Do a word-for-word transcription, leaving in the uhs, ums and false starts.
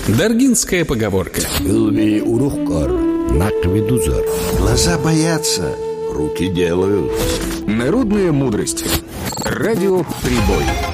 Даргинская поговорка. Глаза боятся, руки делают. Народная мудрость. Радио «Прибой».